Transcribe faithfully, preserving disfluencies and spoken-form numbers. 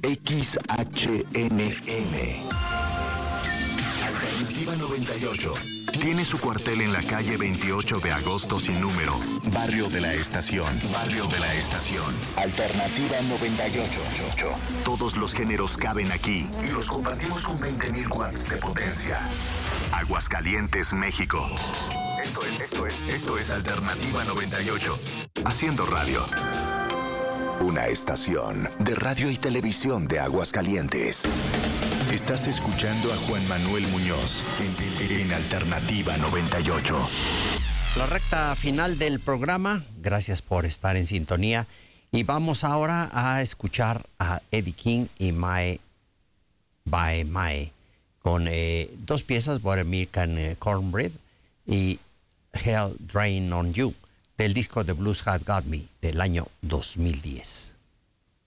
X H N M. Alternativa noventa y ocho. Tiene su cuartel en la calle veintiocho de agosto sin número. Barrio de la Estación. Barrio de la Estación. Alternativa noventa y ocho. Todos los géneros caben aquí y los compartimos con veinte mil watts de potencia. Aguascalientes, México. Esto es, esto es, esto es Alternativa noventa y ocho. Haciendo radio. Una estación de radio y televisión de Aguascalientes. Estás escuchando a Juan Manuel Muñoz en, en Alternativa noventa y ocho. La recta final del programa. Gracias por estar en sintonía. Y vamos ahora a escuchar a Eddie King y Mae by Mae con eh, dos piezas, What American eh, Cornbread y Hell Drain on You, del disco The Blues Had Got Me del año dos mil diez.